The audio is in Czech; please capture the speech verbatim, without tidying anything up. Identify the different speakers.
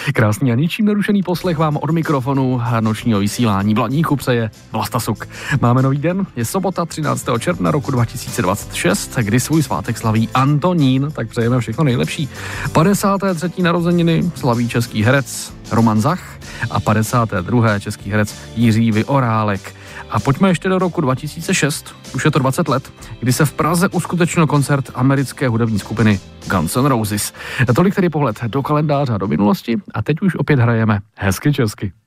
Speaker 1: Krásný a ničím nerušený poslech vám od mikrofonu nočního vysílání Blaníku přeje Vlasta Suk. Máme nový den, je sobota třináctého června roku dva tisíce dvacet šest, kdy svůj svátek slaví Antonín, tak přejeme všechno nejlepší. padesáté třetí narozeniny slaví český herec Roman Zach a padesáté druhé český herec Jiří Vyorálek. A pojďme ještě do roku dva tisíce šest, už je to dvacet let, kdy se v Praze uskutečnil koncert americké hudební skupiny Guns N' Roses. Tolik tedy pohled do kalendáře a do minulosti a teď už opět hrajeme hezky česky.